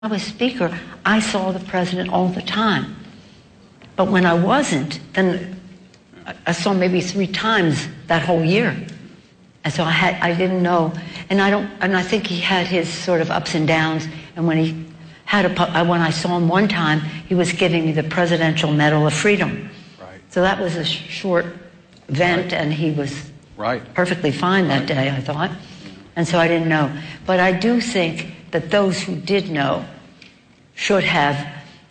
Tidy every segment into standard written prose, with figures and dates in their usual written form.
I was Speaker, I saw the president all the time. But when I wasn't, then I saw maybe 3 times that whole year. And so I didn't know. And I think he had his sort of ups and downs. And when when I saw him one time, he was giving me the Presidential Medal of Freedom. Right. So that was a short event, right. And he was right. perfectly fine that day, I thought. And so I didn't know. But I do think that those who did know should have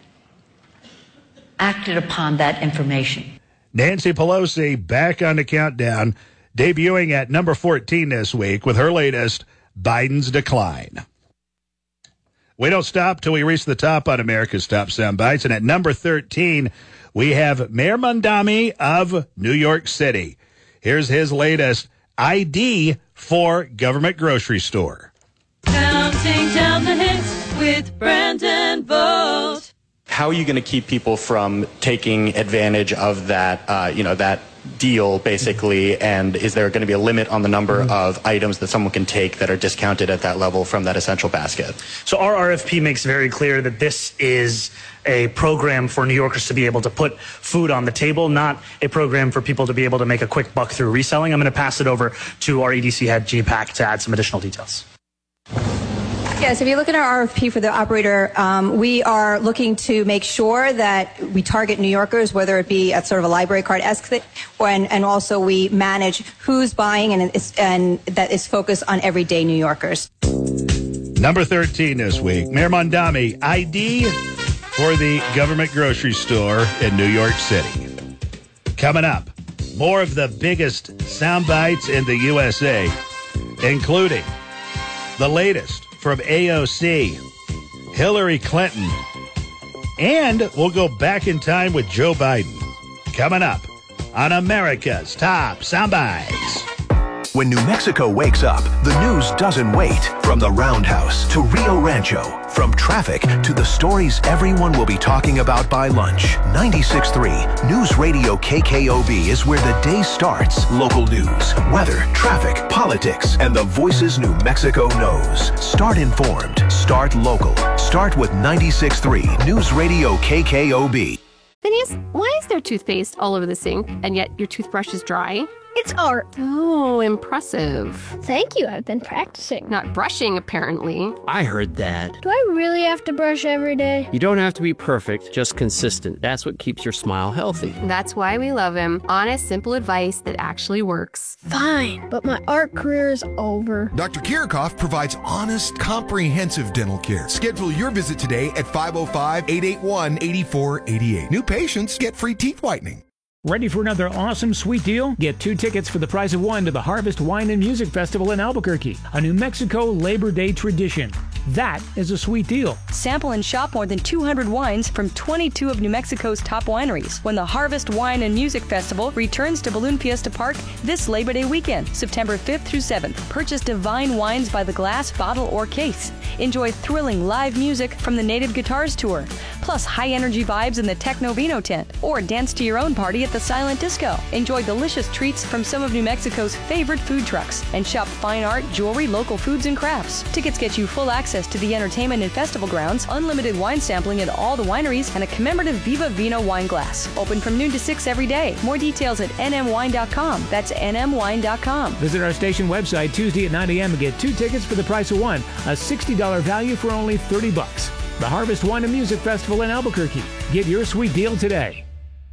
acted upon that information. Nancy Pelosi back on the countdown, debuting at number 14 this week with her latest, Biden's Decline. We don't stop till we reach the top on America's Top Soundbites. And at number 13, we have Mayor Mamdani of New York City. Here's his latest, ID for Government Grocery Store. Counting down the hits with Brandon Vogt. How are you going to keep people from taking advantage of that, that deal, basically? And is there going to be a limit on the number of items that someone can take that are discounted at that level from that essential basket? So our RFP makes very clear that this is a program for New Yorkers to be able to put food on the table, not a program for people to be able to make a quick buck through reselling. I'm going to pass it over to our EDC head, G-Pack, to add some additional details. Yes, if you look at our RFP for the operator, we are looking to make sure that we target New Yorkers, whether it be at sort of a library card-esque thing, and also we manage who's buying and that is focused on everyday New Yorkers. Number 13 this week, Mayor Mamdani, ID for the Government Grocery Store in New York City. Coming up, more of the biggest sound bites in the USA, including the latest from AOC, Hillary Clinton, and we'll go back in time with Joe Biden. Coming up on America's Top Soundbites. When New Mexico wakes up, the news doesn't wait. From the Roundhouse to Rio Rancho, from traffic to the stories everyone will be talking about by lunch. 96.3 News Radio KKOB is where the day starts. Local news, weather, traffic, politics, and the voices New Mexico knows. Start informed. Start local. Start with 96.3 News Radio KKOB. Phineas, why is there toothpaste all over the sink, and yet your toothbrush is dry? It's art. Oh, impressive. Thank you, I've been practicing. Not brushing, apparently. I heard that. Do I really have to brush every day? You don't have to be perfect, just consistent. That's what keeps your smile healthy. That's why we love him. Honest, simple advice that actually works. Fine, but my art career is over. Dr. Kirchhoff provides honest, comprehensive dental care. Schedule your visit today at 505-881-8488. New patients get free teeth whitening. Ready for another awesome sweet deal? Get 2 tickets for the price of 1 to the Harvest Wine and Music Festival in Albuquerque, a New Mexico Labor Day tradition. That is a sweet deal. Sample and shop more than 200 wines from 22 of New Mexico's top wineries when the Harvest Wine and Music Festival returns to Balloon Fiesta Park this Labor Day weekend, September 5th through 7th. Purchase divine wines by the glass, bottle, or case. Enjoy thrilling live music from the Native Guitars Tour, plus high-energy vibes in the Techno Vino tent, or dance to your own party at the Silent Disco. Enjoy delicious treats from some of New Mexico's favorite food trucks, and shop fine art, jewelry, local foods, and crafts. Tickets get you full access to the entertainment and festival grounds, unlimited wine sampling at all the wineries, and a commemorative Viva Vino wine glass. Open from noon to 6 every day. More details at nmwine.com. That's nmwine.com. Visit our station website Tuesday at 9 a.m. and get 2 tickets for the price of 1, a $60 value for only $30. The Harvest Wine and Music Festival in Albuquerque. Get your sweet deal today.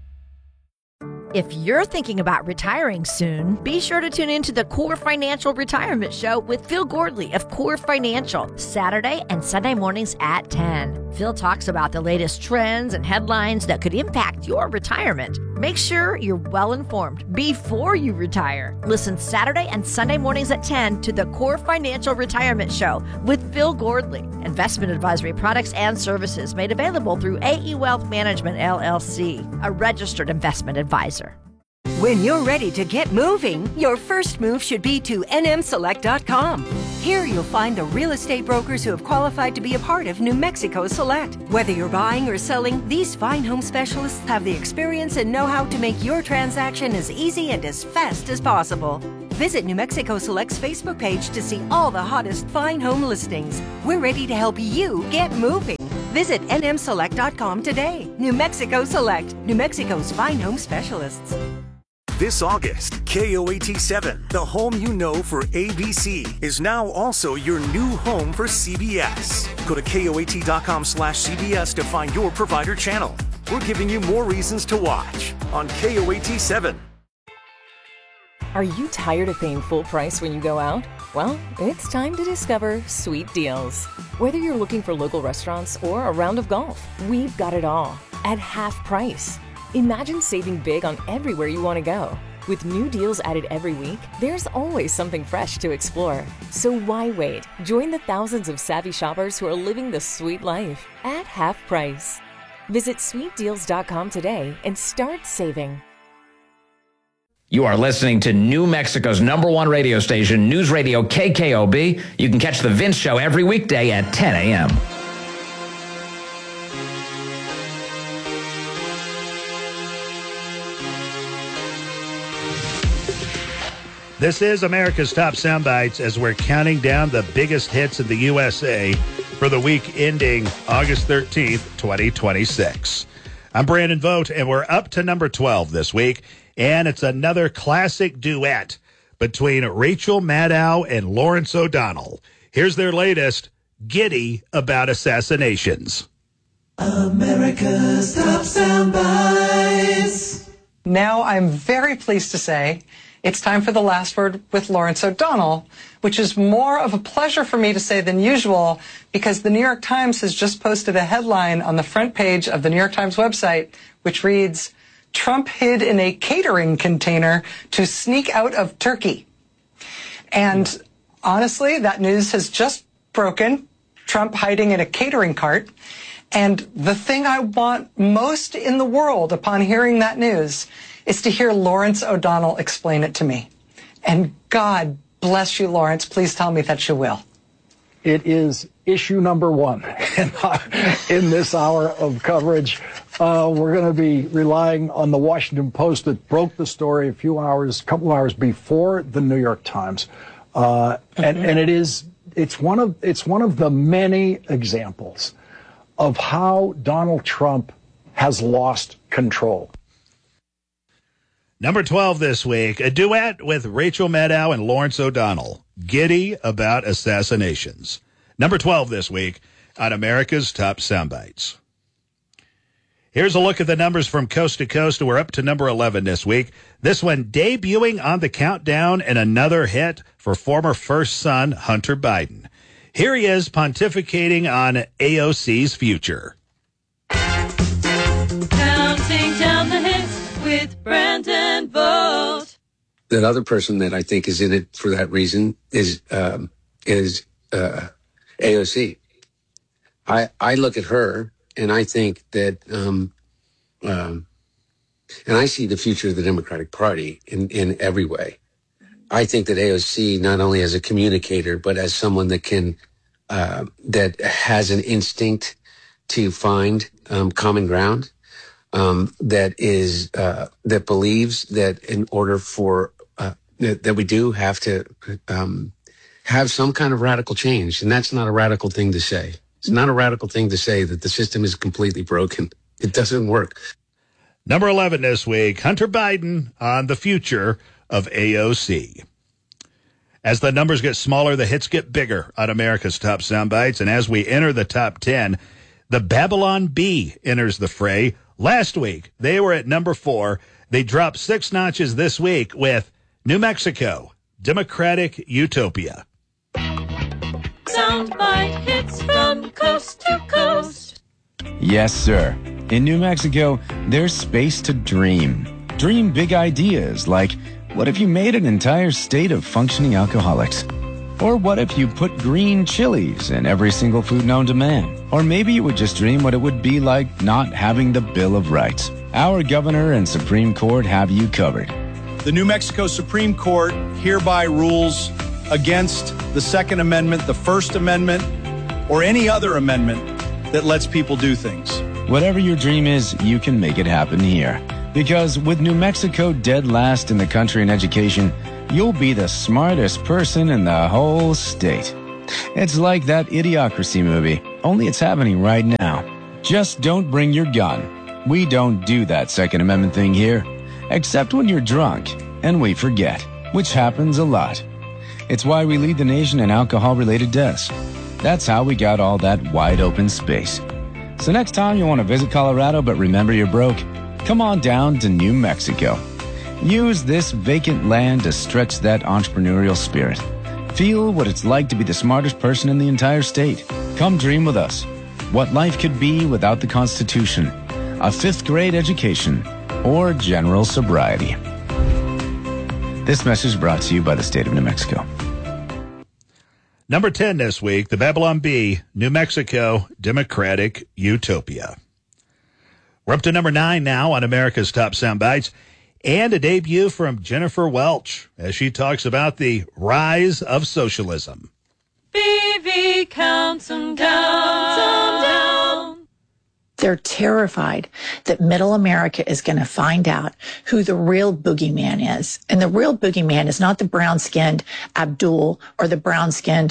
If you're thinking about retiring soon, be sure to tune in to the Core Financial Retirement Show with Phil Gordley of Core Financial, Saturday and Sunday mornings at 10. Phil talks about the latest trends and headlines that could impact your retirement. Make sure you're well informed before you retire. Listen Saturday and Sunday mornings at 10 to the Core Financial Retirement Show with Phil Gordley. Investment advisory products and services made available through AE Wealth Management, LLC, a registered investment advisor. When you're ready to get moving, your first move should be to nmselect.com. Here you'll find the real estate brokers who have qualified to be a part of New Mexico Select. Whether you're buying or selling, these fine home specialists have the experience and know-how to make your transaction as easy and as fast as possible. Visit New Mexico Select's Facebook page to see all the hottest fine home listings. We're ready to help you get moving. Visit nmselect.com today. New Mexico Select, New Mexico's fine home specialists. This August, KOAT7, the home you know for ABC, is now also your new home for CBS. Go to KOAT.com/CBS to find your provider channel. We're giving you more reasons to watch on KOAT7. Are you tired of paying full price when you go out? Well, it's time to discover Sweet Deals. Whether you're looking for local restaurants or a round of golf, we've got it all at half price. Imagine saving big on everywhere you want to go. With new deals added every week, there's always something fresh to explore. So why wait? Join the thousands of savvy shoppers who are living the sweet life at half price. Visit sweetdeals.com today and start saving. You are listening to New Mexico's #1 radio station, News Radio KKOB. You can catch The Vince Show every weekday at 10 a.m. This is America's Top Soundbites as we're counting down the biggest hits in the USA for the week ending August 13th, 2026. I'm Brandon Vogt, and we're up to number 12 this week, and it's another classic duet between Rachel Maddow and Lawrence O'Donnell. Here's their latest, Giddy About Assassinations. America's Top Soundbites. Now I'm very pleased to say it's time for the last word with Lawrence O'Donnell, which is more of a pleasure for me to say than usual because the New York Times has just posted a headline on the front page of the New York Times website, which reads, Trump hid in a catering container to sneak out of Turkey. And honestly, that news has just broken, Trump hiding in a catering cart. And the thing I want most in the world upon hearing that news is to hear Lawrence O'Donnell explain it to me. And God bless you, Lawrence. Please tell me that you will. It is issue number one in this hour of coverage. We're going to be relying on the Washington Post that broke the story a couple hours before the New York Times. And it's one of the many examples of how Donald Trump has lost control. Number 12 this week, a duet with Rachel Maddow and Lawrence O'Donnell, Giddy About Assassinations. Number 12 this week on America's Top Soundbites. Here's a look at the numbers from coast to coast. We're up to number 11 this week. This one debuting on the countdown and another hit for former first son Hunter Biden. Here he is pontificating on AOC's future. Counting down the hits with Brandon Vogt. That other person that I think is in it for that reason is AOC. I look at her and I think that, and I see the future of the Democratic Party in every way. I think that AOC, not only as a communicator, but as someone that can, that has an instinct to find common ground, that believes that in order for that we do have to have some kind of radical change, and that's not a radical thing to say. It's not a radical thing to say that the system is completely broken. It doesn't work. Number 11 this week, Hunter Biden on the future of AOC. As the numbers get smaller, the hits get bigger on America's Top Soundbites. And as we enter the top 10, the Babylon Bee enters the fray. Last week, they were at number 4. They dropped 6 notches this week with New Mexico, Democratic Utopia. Soundbite hits from coast to coast. Yes, sir. In New Mexico, there's space to dream. Dream big ideas like, what if you made an entire state of functioning alcoholics? Or what if you put green chilies in every single food known to man? Or maybe you would just dream what it would be like not having the Bill of Rights. Our governor and Supreme Court have you covered. The New Mexico Supreme Court hereby rules against the Second Amendment, the First Amendment, or any other amendment that lets people do things. Whatever your dream is, you can make it happen here. Because with New Mexico dead last in the country in education, you'll be the smartest person in the whole state. It's like that Idiocracy movie, only it's happening right now. Just don't bring your gun. We don't do that Second Amendment thing here, except when you're drunk and we forget, which happens a lot. It's why we lead the nation in alcohol-related deaths. That's how we got all that wide open space. So next time you want to visit Colorado but remember you're broke, come on down to New Mexico. Use this vacant land to stretch that entrepreneurial spirit. Feel what it's like to be the smartest person in the entire state. Come dream with us. What life could be without the Constitution, a 5th grade education, or general sobriety. This message brought to you by the state of New Mexico. Number 10 this week, the Babylon Bee, New Mexico Democratic Utopia. We're up to number 9 now on America's Top Soundbites, and a debut from Jennifer Welch as she talks about the rise of socialism. BV counts them down. They're terrified that middle America is going to find out who the real boogeyman is. And the real boogeyman is not the brown-skinned Abdul or the brown-skinned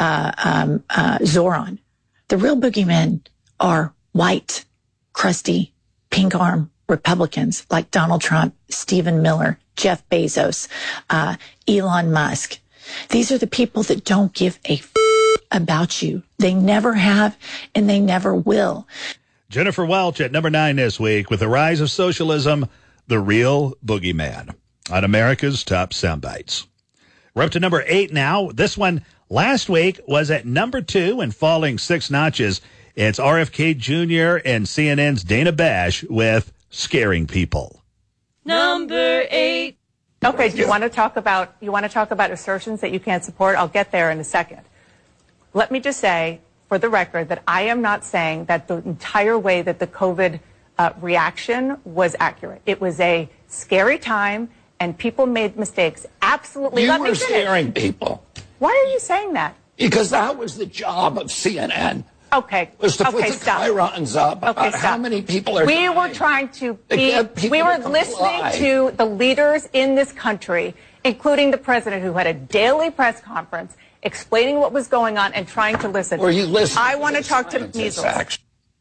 Zoran. The real boogeymen are white, crusty, pink-arm Republicans like Donald Trump, Stephen Miller, Jeff Bezos, Elon Musk. These are the people that don't give a about you. They never have, and they never will. Jennifer Welch at number 9 this week with the rise of socialism, the real boogeyman on America's Top Soundbites. We're up to number 8 now. This one last week was at number 2 and falling 6 notches. It's RFK Jr. and CNN's Dana Bash with Scaring People. Number 8. Okay, do you want to talk about assertions that you can't support? I'll get there in a second. Let me just say, for the record, that I am not saying that the entire way that the COVID reaction was accurate. It was a scary time, and people made mistakes. Absolutely. You were scaring people. Why are you saying that? Because that was the job of CNN. Okay. Was to put the stop. chyrons up about how many people are dying. We were trying to we were listening to the leaders in this country, including the president, who had a daily press conference explaining what was going on and trying to listen. Were you listening? I want to talk to measles.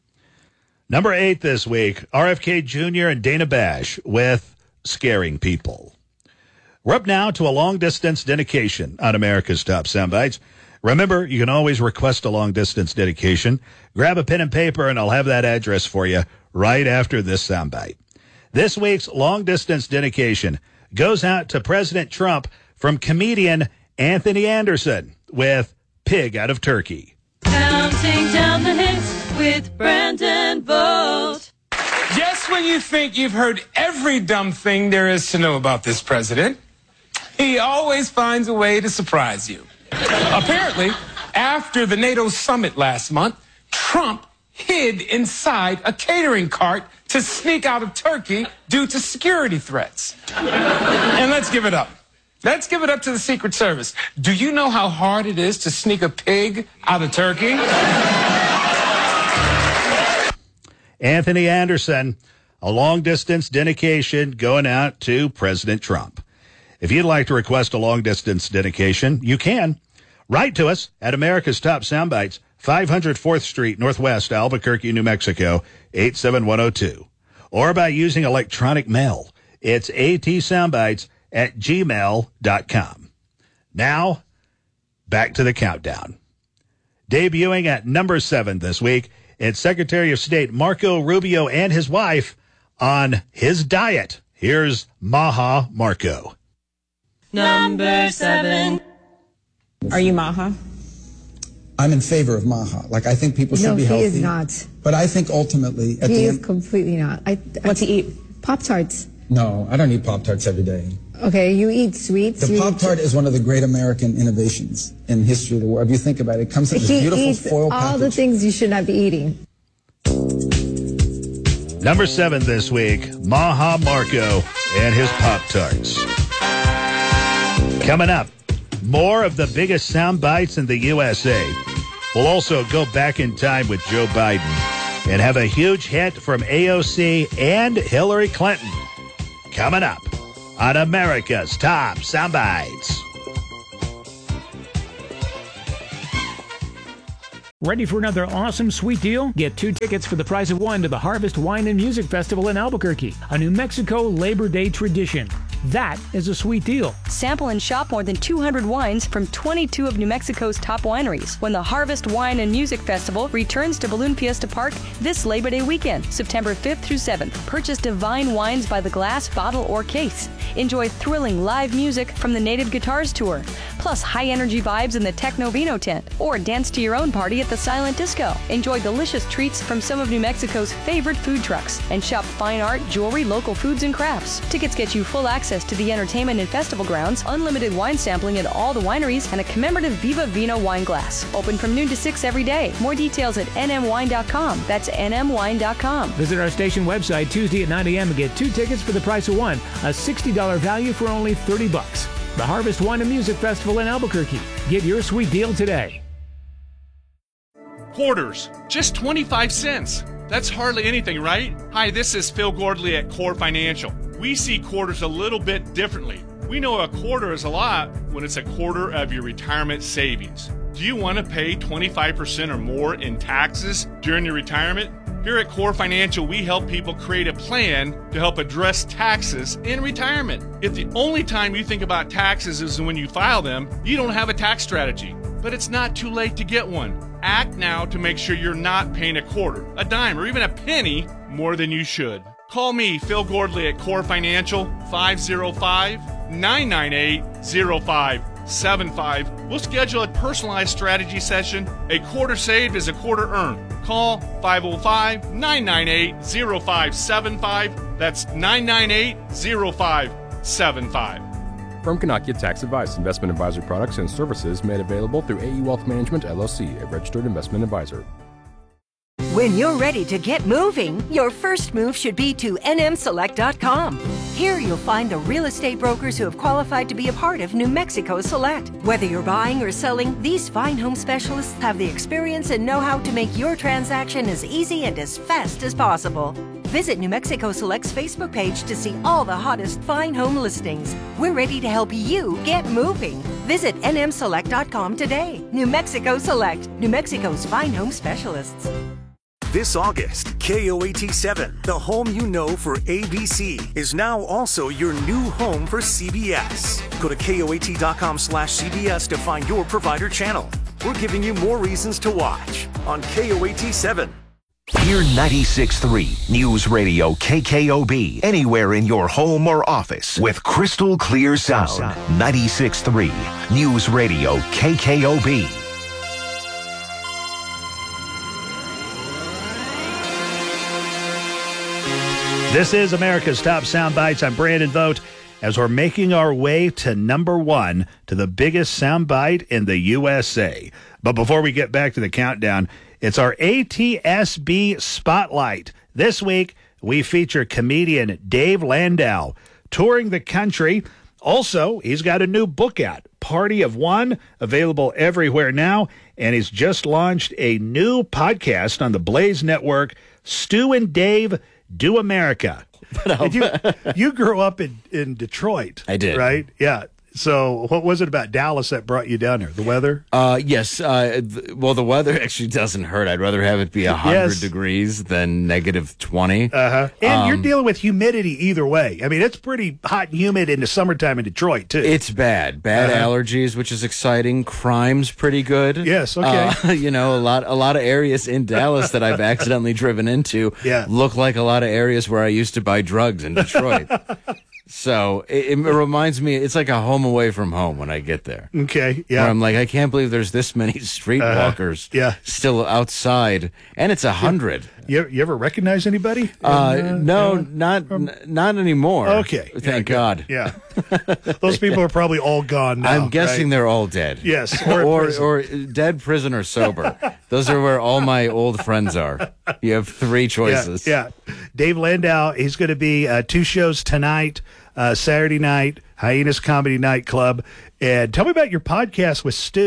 Number 8 this week, RFK Jr. and Dana Bash with Scaring People. We're up now to a long-distance dedication on America's Top Soundbites. Remember, you can always request a long-distance dedication. Grab a pen and paper, and I'll have that address for you right after this soundbite. This week's long-distance dedication goes out to President Trump from comedian Anthony Anderson with Pig Out of Turkey. Counting down the hits with Brandon Vogt. Just when you think you've heard every dumb thing there is to know about this president, he always finds a way to surprise you. Apparently, after the NATO summit last month, Trump hid inside a catering cart to sneak out of Turkey due to security threats. And let's give it up. Let's give it up to the Secret Service. Do you know how hard it is to sneak a pig out of Turkey? Anthony Anderson, a long-distance dedication going out to President Trump. If you'd like to request a long-distance dedication, you can. Write to us at America's Top Soundbites, 500 4th Street, Northwest, Albuquerque, New Mexico, 87102. Or by using electronic mail. It's atsoundbites@gmail.com. Now, back to the countdown. Debuting at number 7 this week, it's Secretary of State Marco Rubio and his wife on his diet. Here's Maha Marco. Number 7. Are you Maha? I'm in favor of Maha. Like, I think people should be healthy. No, he is not. But I think ultimately, at he the is end, completely not. What's he eat? Pop-Tarts. No, I don't eat Pop-Tarts every day. Okay, you eat sweets. The Pop-Tart is one of the great American innovations in history of the world. If you think about it, it comes in this beautiful foil package. All the things you should not be eating. Number 7 this week, Maha Marco and his Pop-Tarts. Coming up, more of the biggest sound bites in the USA. We'll also go back in time with Joe Biden and have a huge hit from AOC and Hillary Clinton. Coming up on America's Top Soundbites. Ready for another awesome sweet deal? Get 2 tickets for the price of 1 to the Harvest Wine and Music Festival in Albuquerque, a New Mexico Labor Day tradition. That is a sweet deal. Sample and shop more than 200 wines from 22 of New Mexico's top wineries when the Harvest Wine and Music Festival returns to Balloon Fiesta Park this Labor Day weekend, September 5th through 7th. Purchase divine wines by the glass, bottle, or case. Enjoy thrilling live music from the Native Guitars Tour, plus high-energy vibes in the Techno Vino tent, or dance to your own party at the Silent Disco. Enjoy delicious treats from some of New Mexico's favorite food trucks, and shop fine art, jewelry, local foods, and crafts. Tickets get you full access to the entertainment and festival grounds, unlimited wine sampling at all the wineries, and a commemorative Viva Vino wine glass. Open from noon to 6 every day. More details at nmwine.com. That's nmwine.com. Visit our station website Tuesday at 9 a.m. and get 2 tickets for the price of 1, a $60 value for only $30. The Harvest Wine and Music Festival in Albuquerque. Get your sweet deal today. Quarters, just 25 cents. That's hardly anything, right? Hi, this is Phil Gordley at Core Financial. We see quarters a little bit differently. We know a quarter is a lot when it's a quarter of your retirement savings. Do you want to pay 25% or more in taxes during your retirement? Here at Core Financial, we help people create a plan to help address taxes in retirement. If the only time you think about taxes is when you file them, you don't have a tax strategy. But it's not too late to get one. Act now to make sure you're not paying a quarter, a dime, or even a penny more than you should. Call me, Phil Gordley, at Core Financial, 505-998-0575. We'll schedule a personalized strategy session. A quarter saved is a quarter earned. Call 505-998-0575. That's 998-0575. Firm cannot give tax advice. Investment advisory products and services made available through AE Wealth Management, LLC, a registered investment advisor. When you're ready to get moving, your first move should be to nmselect.com. Here you'll find the real estate brokers who have qualified to be a part of New Mexico Select. Whether you're buying or selling, these fine home specialists have the experience and know-how to make your transaction as easy and as fast as possible. Visit New Mexico Select's Facebook page to see all the hottest fine home listings. We're ready to help you get moving. Visit nmselect.com today. New Mexico Select, New Mexico's fine home specialists. This August, KOAT7, the home you know for ABC, is now also your new home for CBS. Go to KOAT.com/CBS to find your provider channel. We're giving you more reasons to watch on KOAT7. Hear 96.3 News Radio KKOB anywhere in your home or office with crystal clear sound. 96.3 News Radio KKOB. This is America's Top Soundbites. I'm Brandon Vogt as we're making our way to number 1 to the biggest soundbite in the USA. But before we get back to the countdown, it's our ATSB Spotlight. This week, we feature comedian Dave Landau touring the country. Also, he's got a new book out, Party of One, available everywhere now. And he's just launched a new podcast on the Blaze Network, Stu and Dave Do America. You grew up in Detroit. I did. Right? Yeah. So what was it about Dallas that brought you down here? The weather? Yes. Well, the weather actually doesn't hurt. I'd rather have it be 100 degrees than negative 20. And you're dealing with humidity either way. I mean, it's pretty hot and humid in the summertime in Detroit, too. It's bad. Bad allergies, which is exciting. Crime's pretty good. Yes, okay. You know, a lot of areas in Dallas that I've accidentally driven into look like a lot of areas where I used to buy drugs in Detroit. So it reminds me, it's like a home away from home when I get there. Okay, yeah. Where I'm like, I can't believe there's this many streetwalkers still outside, and it's 100. You ever recognize anybody? No, not anymore. Okay. Thank God. Yeah. Those people are probably all gone now. I'm guessing they're all dead. Yes. Or dead, prison, or sober. Those are where all my old friends are. You have 3 choices. Yeah. Dave Landau, he's going to be 2 shows tonight, Saturday night, Hyenas Comedy Nightclub. And tell me about your podcast with Stu.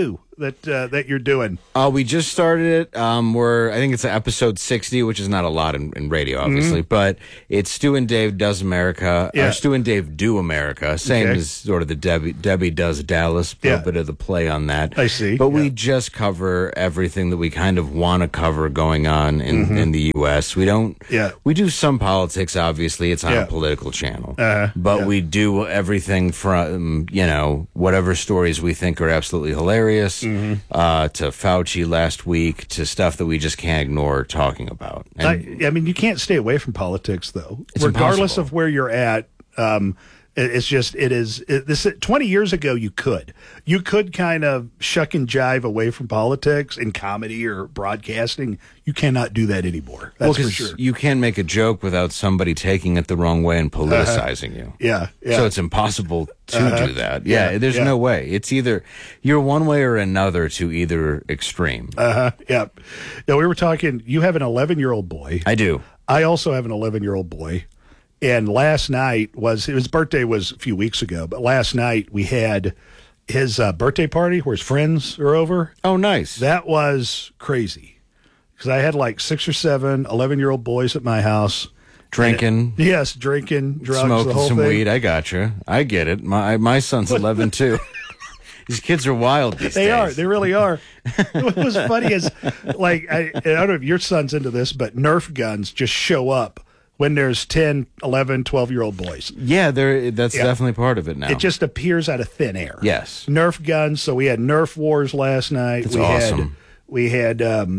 that you're doing? We just started it. I think it's episode 60, which is not a lot in radio, obviously, but it's Stu and Dave Does America. Yeah. Or Stu and Dave Do America. Same as sort of the Debbie Does Dallas. A little bit of the play on that. I see. But we just cover everything that we kind of want to cover going on in the U.S. We don't. Yeah. We do some politics. Obviously, it's on a political channel. But we do everything from whatever stories we think are absolutely hilarious to Fauci last week to stuff that we just can't ignore talking about. And I mean, you can't stay away from politics, though. It's regardless impossible. of where you're at. It's just, this 20 years ago, you could kind of shuck and jive away from politics in comedy or broadcasting. You cannot do that anymore. That's for sure. You can't make a joke without somebody taking it the wrong way and politicizing you. Yeah. So it's impossible to do that. There's no way. It's either you're one way or another to either extreme. Yeah. Now, we were talking, you have an 11-year-old boy. I do. I also have an 11-year-old boy. And last night his birthday was a few weeks ago, but last night we had his birthday party where his friends are over. Oh, nice. That was crazy because I had like 6 or 7 11-year-old boys at my house. Drinking. Drinking, drugs, smoking the whole some thing. weed. I gotcha. I get it. My son's 11 too. These kids are wild these days. They are. They really are. What was funny is, like, I don't know if your son's into this, but Nerf guns just show up when there's 10, 11, 12-year-old boys. Yeah, that's definitely part of it now. It just appears out of thin air. Yes. Nerf guns. So we had Nerf wars last night. That's awesome. We had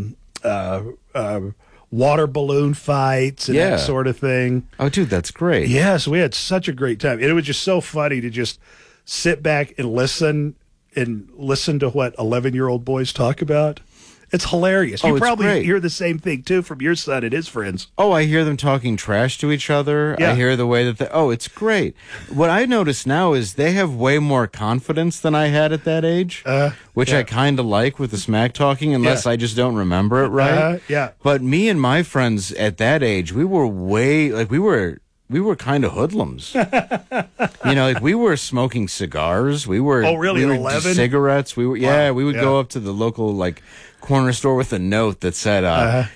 water balloon fights and that sort of thing. Oh, dude, that's great. Yes, we had such a great time. And it was just so funny to just sit back and listen to what 11-year-old boys talk about. It's hilarious. You probably hear the same thing, too, from your son and his friends. Oh, I hear them talking trash to each other. Yeah. I hear the way that it's great. What I notice now is they have way more confidence than I had at that age, which I kind of like with the smack talking, unless I just don't remember it right. But me and my friends at that age, we were we were kind of hoodlums. We were smoking cigars. We were really? 11? Cigarettes. We were we would go up to the local corner store with a note that said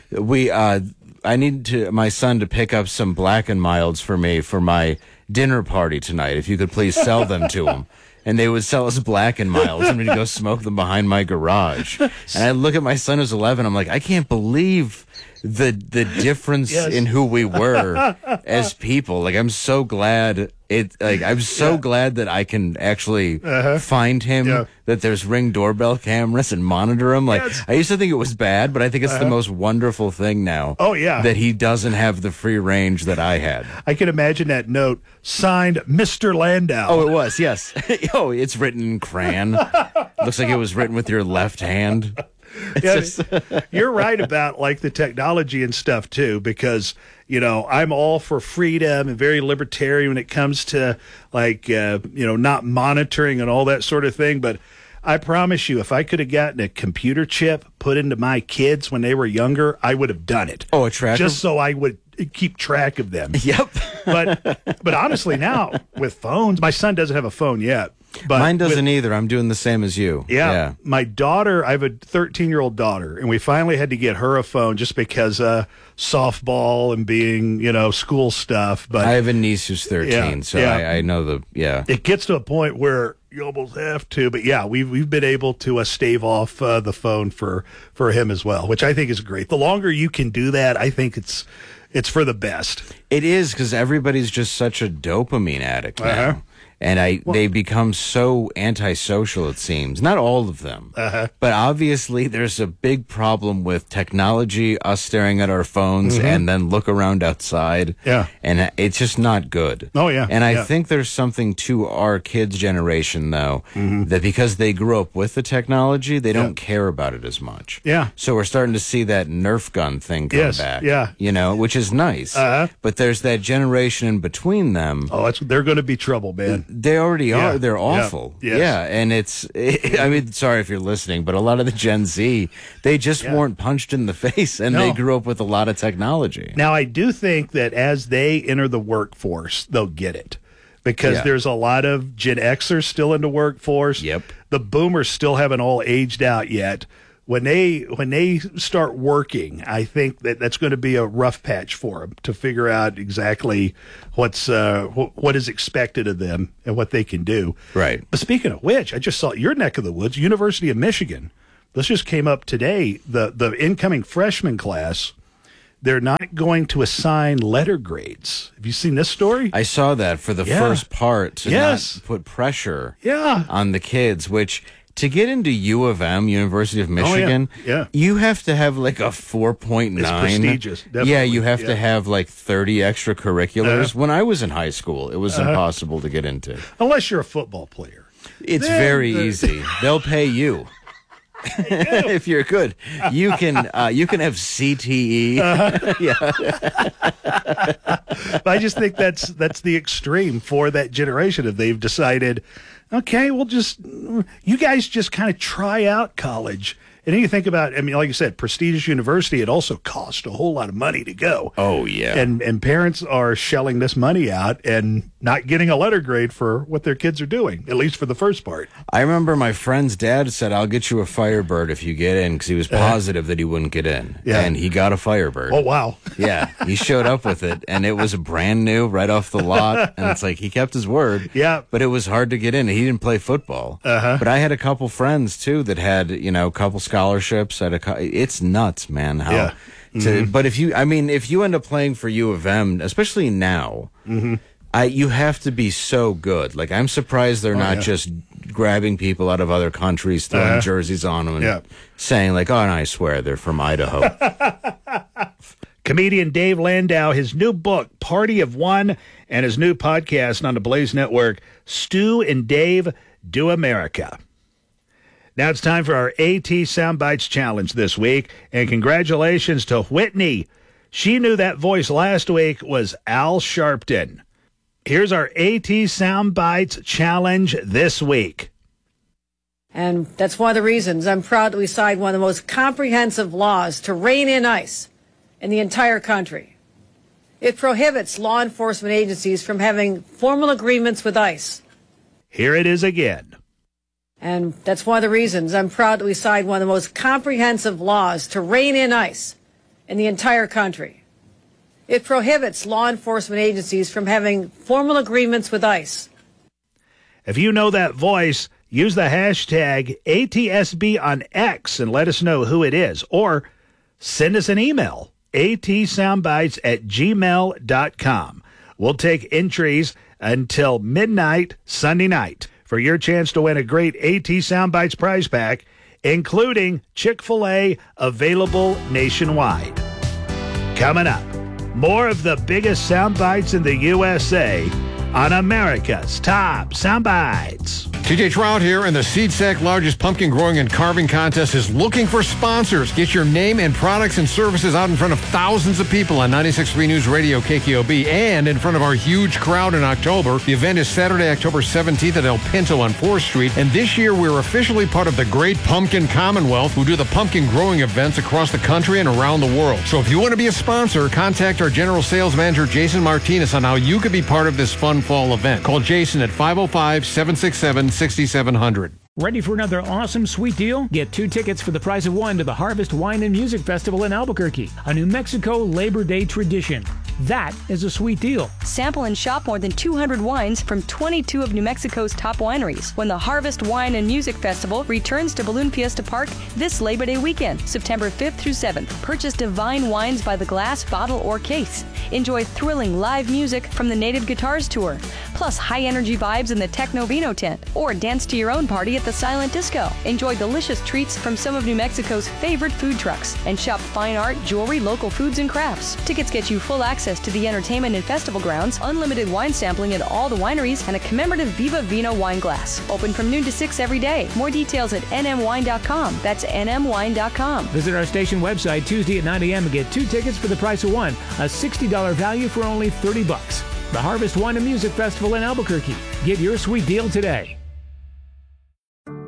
I need my son to pick up some Black and Milds for me for my dinner party tonight. If you could please sell them to him. And they would sell us Black and Milds, and we'd go smoke them behind my garage. And I look at my son who's 11. I'm like, I can't believe the difference in who we were as people. Like, I'm so glad glad that I can actually find him. That there's Ring doorbell cameras and monitor him. Like, I used to think it was bad, but I think it's the most wonderful thing now. Oh yeah, that he doesn't have the free range that I had. I can imagine that note signed Mr. Landau. Oh, it was, yes. Oh, it's written in crayon. Looks like it was written with your left hand. You're right about the technology and stuff too, because I'm all for freedom and very libertarian when it comes to not monitoring and all that sort of thing. But I promise you, if I could have gotten a computer chip put into my kids when they were younger, I would have done it. Oh, a tracker? Just so I would keep track of them. Yep. But honestly, now with phones, my son doesn't have a phone yet. But mine doesn't either. I'm doing the same as you. Yeah. My daughter, I have a 13-year-old daughter, and we finally had to get her a phone just because softball and being, school stuff. But I have a niece who's 13, I know It gets to a point where you almost have to, but we've been able to stave off the phone for him as well, which I think is great. The longer you can do that, I think it's for the best. It is, because everybody's just such a dopamine addict now. And they become so antisocial, it seems. Not all of them. But obviously there's a big problem with technology, us staring at our phones, and then look around outside. Yeah. And it's just not good. Oh, yeah. And I think there's something to our kids' generation, though, that because they grew up with the technology, they don't care about it as much. Yeah. So we're starting to see that Nerf gun thing come back. Yeah. Which is nice. But there's that generation in between them. Oh, they're going to be trouble, man. They already are. Yeah. They're awful. Yeah. Yes. Yeah, and I mean, sorry if you're listening, but a lot of the Gen Z, they just weren't punched in the face, and they grew up with a lot of technology. Now, I do think that as they enter the workforce, they'll get it. because there's a lot of Gen Xers still in the workforce. Yep. The boomers still haven't all aged out yet. When they start working, I think that's going to be a rough patch for them to figure out exactly what is expected of them and what they can do. Right. But speaking of which, I just saw your neck of the woods, University of Michigan. This just came up today. The incoming freshman class, they're not going to assign letter grades. Have you seen this story? I saw that for the first part to not put pressure on the kids, which to get into U of M, University of Michigan, you have to have like a 4.9. It's prestigious. Definitely. Yeah, you have to have like 30 extracurriculars. When I was in high school, it was impossible to get into. Unless you're a football player. It's very easy. They'll pay you. If you're good, you can have CTE. I just think that's the extreme for that generation. If they've decided, okay, you guys just kind of try out college. And then you think about, I mean, like you said, prestigious university, it also costs a whole lot of money to go. Oh, yeah. And parents are shelling this money out and not getting a letter grade for what their kids are doing, at least for the first part. I remember my friend's dad said, I'll get you a Firebird if you get in, because he was positive that he wouldn't get in. Yeah. And he got a Firebird. Oh, wow. Yeah, he showed up with it, and it was brand new right off the lot. And it's like, he kept his word. Yeah. But it was hard to get in. He didn't play football. But I had a couple friends, too, that had, a couple scholarships. It's nuts, man. How but if you end up playing for U of M, especially now, you have to be so good. Like, I'm surprised they're not just grabbing people out of other countries, throwing jerseys on them, and saying like, "Oh, and I swear they're from Idaho." Comedian Dave Landau, his new book, Party of One, and his new podcast on the Blaze Network, Stu and Dave Do America. Now it's time for our AT Soundbites Challenge this week, and congratulations to Whitney. She knew that voice last week was Al Sharpton. Here's our AT Soundbites Challenge this week. And that's one of the reasons I'm proud that we signed one of the most comprehensive laws to rein in ICE in the entire country. It prohibits law enforcement agencies from having formal agreements with ICE. Here it is again. And that's one of the reasons I'm proud that we signed one of the most comprehensive laws to rein in ICE in the entire country. It prohibits law enforcement agencies from having formal agreements with ICE. If you know that voice, use the hashtag ATSB on X and let us know who it is. Or send us an email, atsoundbites@gmail.com. We'll take entries until midnight Sunday night for your chance to win a great AT Soundbites prize pack, including Chick-fil-A, available nationwide. Coming up, more of the biggest soundbites in the USA on America's Top Soundbites. TJ Trout here, and the SeedSack largest pumpkin growing and carving contest is looking for sponsors. Get your name and products and services out in front of thousands of people on 96.3 News Radio KKOB and in front of our huge crowd in October. The event is Saturday, October 17th at El Pinto on 4th Street, and this year we're officially part of the Great Pumpkin Commonwealth, who do the pumpkin growing events across the country and around the world. So if you want to be a sponsor, contact our General Sales Manager, Jason Martinez, on how you could be part of this fun fall event. Call Jason at 505-767-6700. Ready for another awesome sweet deal? Get 2 tickets for the price of 1 to the Harvest Wine and Music Festival in Albuquerque, a New Mexico Labor Day tradition. That is a sweet deal. Sample and shop more than 200 wines from 22 of New Mexico's top wineries when the Harvest Wine and Music Festival returns to Balloon Fiesta Park this Labor Day weekend, September 5th through 7th. Purchase divine wines by the glass, bottle, or case. Enjoy thrilling live music from the Native Guitars Tour, plus high-energy vibes in the Techno Vino tent, or dance to your own party at the Silent Disco. Enjoy delicious treats from some of New Mexico's favorite food trucks, and shop fine art, jewelry, local foods, and crafts. Tickets get you full access to the entertainment and festival grounds, unlimited wine sampling at all the wineries, and a commemorative Viva Vino wine glass. Open from noon to 6 every day. More details at nmwine.com. That's nmwine.com. Visit our station website Tuesday at 9 a.m. and get 2 tickets for the price of 1, a $60 value for only $30. The Harvest Wine and Music Festival in Albuquerque. Get your sweet deal today.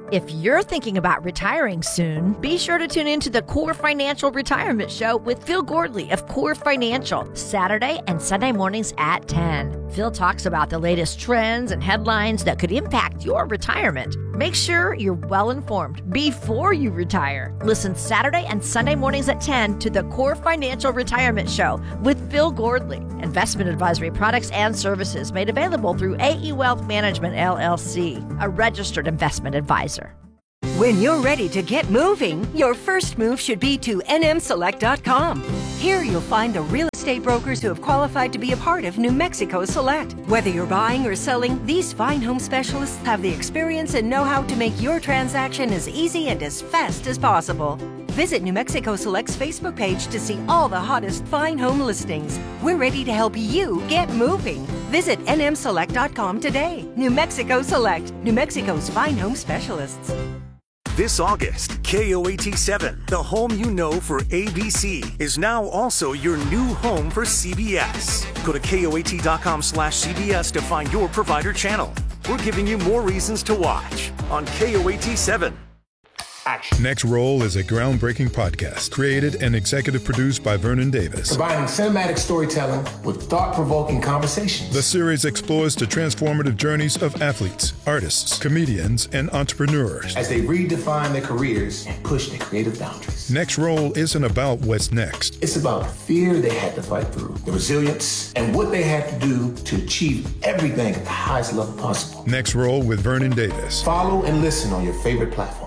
If you're thinking about retiring soon, be sure to tune in to the Core Financial Retirement Show with Phil Gordley of Core Financial, Saturday and Sunday mornings at 10. Phil talks about the latest trends and headlines that could impact your retirement. Make sure you're well informed before you retire. Listen Saturday and Sunday mornings at 10 to the Core Financial Retirement Show with Phil Gordley. Investment advisory products and services made available through AE Wealth Management, LLC, a registered investment advisor. When you're ready to get moving, your first move should be to nmselect.com. Here you'll find the real estate brokers who have qualified to be a part of New Mexico Select. Whether you're buying or selling, these fine home specialists have the experience and know-how to make your transaction as easy and as fast as possible. Visit New Mexico Select's Facebook page to see all the hottest fine home listings. We're ready to help you get moving. Visit nmselect.com today. New Mexico Select, New Mexico's fine home specialists. This August, KOAT7, the home you know for ABC, is now also your new home for CBS. Go to KOAT.com/CBS to find your provider channel. We're giving you more reasons to watch on KOAT7. Next Roll is a groundbreaking podcast created and executive produced by Vernon Davis. Combining cinematic storytelling with thought-provoking conversations. The series explores the transformative journeys of athletes, artists, comedians, and entrepreneurs as they redefine their careers and push their creative boundaries. Next Roll isn't about what's next. It's about the fear they had to fight through, the resilience, and what they had to do to achieve everything at the highest level possible. Next Roll with Vernon Davis. Follow and listen on your favorite platform.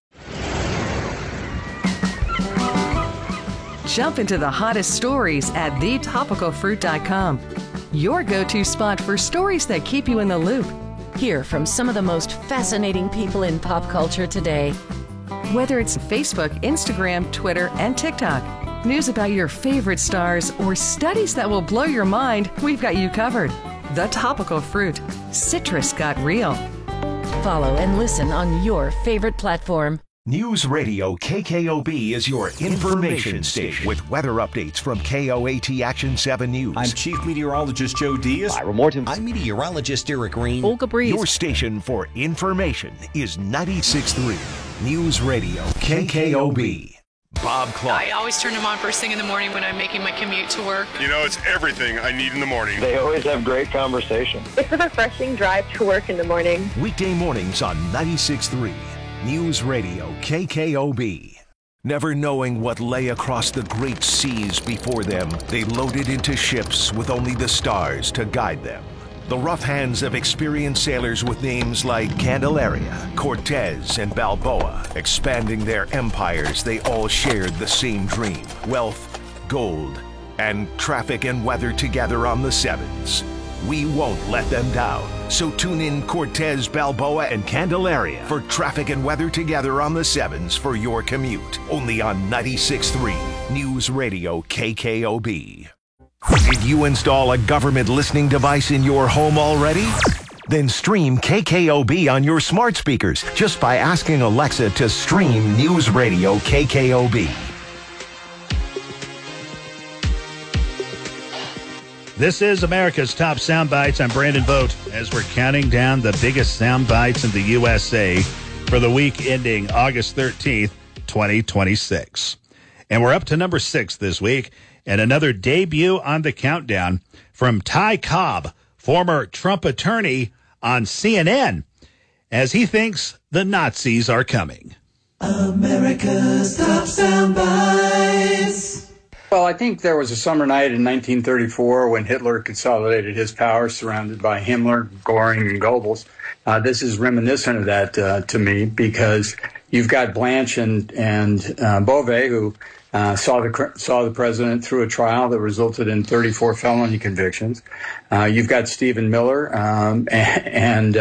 Jump into the hottest stories at thetopicalfruit.com. Your go-to spot for stories that keep you in the loop. Hear from some of the most fascinating people in pop culture today. Whether it's Facebook, Instagram, Twitter, and TikTok, news about your favorite stars, or studies that will blow your mind, we've got you covered. The Topical Fruit. Citrus got real. Follow and listen on your favorite platform. News Radio KKOB is your information station with weather updates from KOAT Action 7 News. I'm Chief Meteorologist Joe Diaz. Ira Morton. I'm Meteorologist Eric Green. Olga Breeze. Your station for information is 96.3 News Radio KKOB. Bob Clark. I always turn them on first thing in the morning when I'm making my commute to work. You know, it's everything I need in the morning. They always have great conversation. It's a refreshing drive to work in the morning. Weekday mornings on 96.3 News Radio KKOB. Never knowing what lay across the great seas before them, they loaded into ships with only the stars to guide them. The rough hands of experienced sailors with names like Candelaria, Cortez, and Balboa. Expanding their empires, they all shared the same dream: wealth, gold, and traffic and weather together on the sevens. We won't let them down. So tune in Cortez, Balboa, and Candelaria for traffic and weather together on the sevens for your commute. Only on 96.3 News Radio KKOB. Did you install a government listening device in your home already? Then stream KKOB on your smart speakers just by asking Alexa to stream News Radio KKOB. This is America's Top Sound Bites. I'm Brandon Vogt as we're counting down the biggest sound bites in the USA for the week ending August 13th, 2026. And we're up to number 6 this week, and another debut on the countdown from Ty Cobb, former Trump attorney, on CNN, as he thinks the Nazis are coming. America's Top Sound Bites. Well, I think there was a summer night in 1934 when Hitler consolidated his power surrounded by Himmler, Goring, and Goebbels. This is reminiscent of that to me, because you've got Blanche and Beauvais, who saw the president through a trial that resulted in 34 felony convictions. You've got Stephen Miller and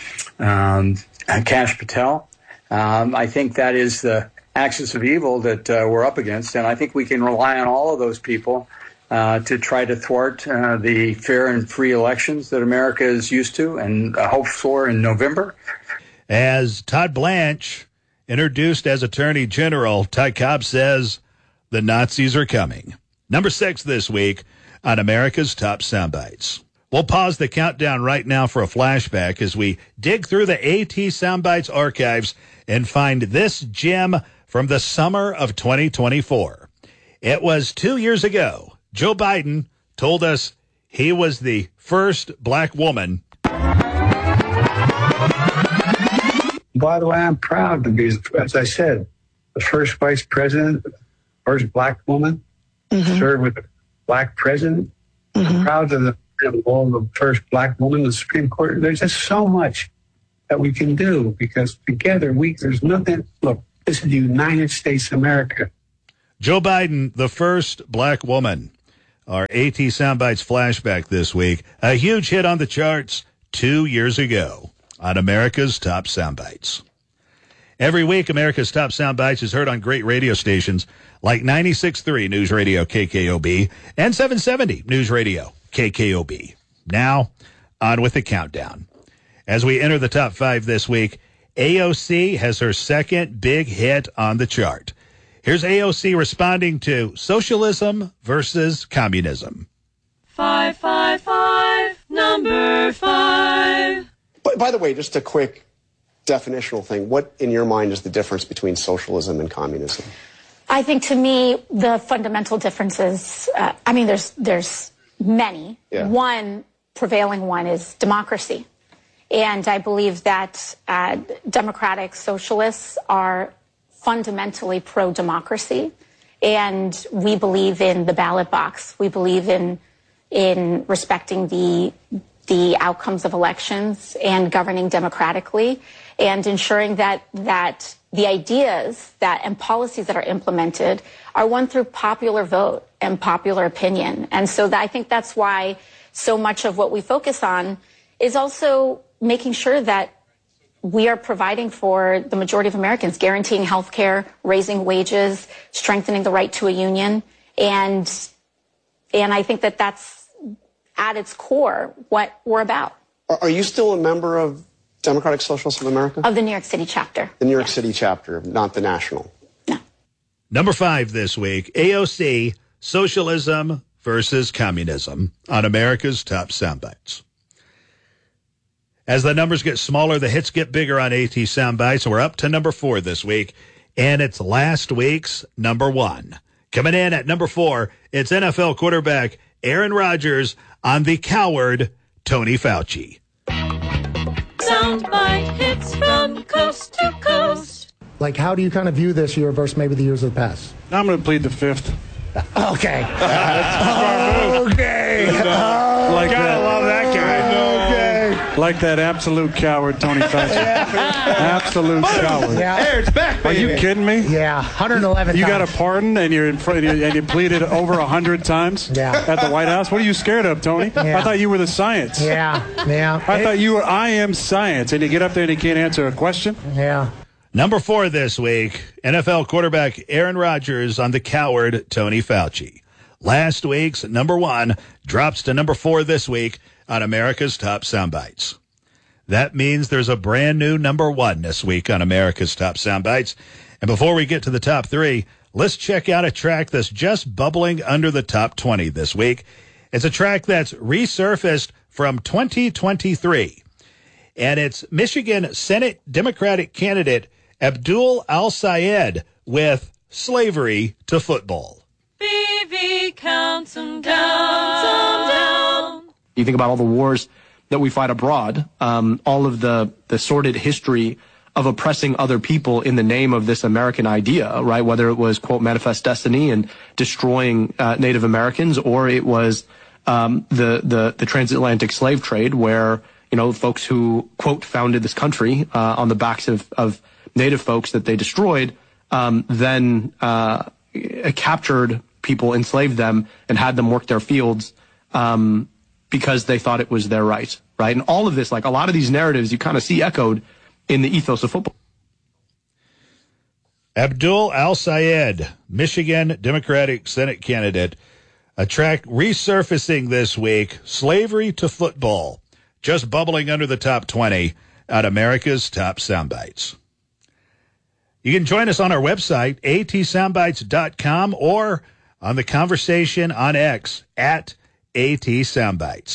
Kash Patel. I think that is the axis of evil that we're up against, and I think we can rely on all of those people to try to thwart the fair and free elections that America is used to and hopes for in November. As Todd Blanche introduced as Attorney General, Ty Cobb says the Nazis are coming. Number 6 this week on America's Top Soundbites. We'll pause the countdown right now for a flashback as we dig through the AT Soundbites archives and find this gem from the summer of 2024. It was 2 years ago. Joe Biden told us he was the first black woman. By the way, I'm proud to be, as I said, the first vice president, first black woman, served with a black president. I'm proud of the first black woman in the Supreme Court. There's just so much that we can do because together there's nothing. Look, this is the United States of America. Joe Biden, the first black woman. Our AT Soundbites flashback this week. A huge hit on the charts 2 years ago on America's Top Soundbites. Every week, America's Top Soundbites is heard on great radio stations like 96.3 News Radio KKOB and 770 News Radio KKOB. Now, on with the countdown. As we enter the top 5 this week, AOC has her second big hit on the chart. Here's AOC responding to socialism versus communism. 555, number 5. By the way, just a quick definitional thing. What, in your mind, is the difference between socialism and communism? I think, to me, the fundamental differences, there's many. Yeah. One prevailing one is democracy. And I believe that democratic socialists are fundamentally pro-democracy. And we believe in the ballot box. We believe in respecting the outcomes of elections and governing democratically and ensuring that the ideas and policies that are implemented are won through popular vote and popular opinion. And so I think that's why so much of what we focus on is also making sure that we are providing for the majority of Americans, guaranteeing health care, raising wages, strengthening the right to a union. And I think that that's at its core what we're about. Are you still a member of Democratic Socialists of America? Of the New York City chapter. The New York City chapter, not the national. No. Number 5 this week, AOC, socialism versus communism on America's Top Soundbites. As the numbers get smaller, the hits get bigger on AT Soundbites. We're up to number 4 this week, and it's last week's number 1. Coming in at number 4, it's NFL quarterback Aaron Rodgers on the coward Tony Fauci. Soundbite hits from coast to coast. Like, how do you kind of view this year versus maybe the years of the past? I'm going to plead the 5th. Okay. Okay. Gotta love that guy. Okay. Like that absolute coward, Tony Fauci. Absolute coward. Yeah. Hey, it's back, baby. Are you kidding me? Yeah, 111 You times. got a pardon and you're in front and you pleaded over 100 times at the White House? What are you scared of, Tony? Yeah. I thought you were the science. Yeah. I thought you were I am science, and you get up there and you can't answer a question? Yeah. Number 4 this week, NFL quarterback Aaron Rodgers on the coward Tony Fauci. Last week's number 1 drops to number 4 this week on America's Top Soundbites. That means there's a brand new number 1 this week on America's Top Soundbites. And before we get to the top 3, let's check out a track that's just bubbling under the top 20 this week. It's a track that's resurfaced from 2023. And it's Michigan Senate Democratic candidate Abdul Al-Sayed with Slavery to Football. BV counts them down. You think about all the wars that we fight abroad, all of the sordid history of oppressing other people in the name of this American idea, right? Whether it was, quote, Manifest Destiny and destroying Native Americans, or it was the transatlantic slave trade where, folks who, quote, founded this country on the backs of Native folks that they destroyed, then captured people, enslaved them, and had them work their fields because they thought it was their right, right? And all of this, like a lot of these narratives, you kind of see echoed in the ethos of football. Abdul Al-Sayed, Michigan Democratic Senate candidate, a track resurfacing this week, Slavery to Football, just bubbling under the top 20 at America's Top Soundbites. You can join us on our website, atsoundbites.com, or on the conversation on X at AT Soundbites.